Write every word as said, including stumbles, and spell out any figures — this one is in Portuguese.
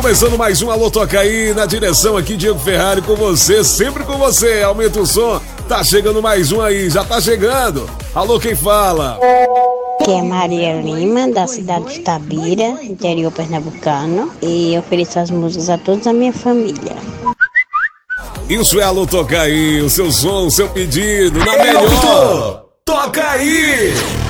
começando mais um Alô Toca Aí, na direção aqui, Diego Ferrari com você, sempre com você. Aumenta o som, tá chegando mais um aí, já tá chegando. Alô, quem fala? Que é Maria Lima, da cidade de Itabira, interior pernambucano, e eu ofereço as músicas a toda a minha família. Isso é Alô Toca Aí, o seu som, o seu pedido, na melhor. Toca Aí!